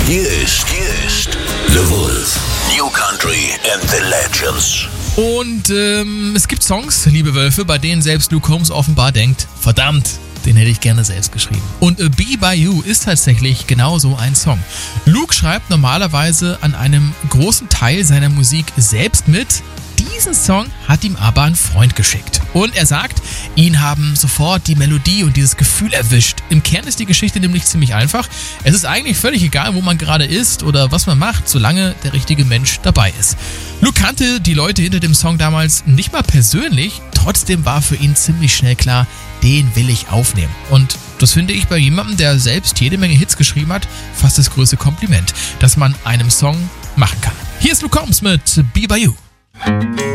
Hier ist The Wolf. New Country and the Legends. Und es gibt Songs, liebe Wölfe, bei denen selbst Luke Combs offenbar denkt, verdammt, den hätte ich gerne selbst geschrieben. Und Be By You ist tatsächlich genau so ein Song. Luke schreibt normalerweise an einem großen Teil seiner Musik selbst mit. Diesen Song hat ihm aber ein Freund geschickt. Und er sagt, ihn haben sofort die Melodie und dieses Gefühl erwischt. Im Kern ist die Geschichte nämlich ziemlich einfach. Es ist eigentlich völlig egal, wo man gerade ist oder was man macht, solange der richtige Mensch dabei ist. Luke kannte die Leute hinter dem Song damals nicht mal persönlich, trotzdem war für ihn ziemlich schnell klar, den will ich aufnehmen. Und das finde ich bei jemandem, der selbst jede Menge Hits geschrieben hat, fast das größte Kompliment, das man einem Song machen kann. Hier ist Luke Combs mit Be By You.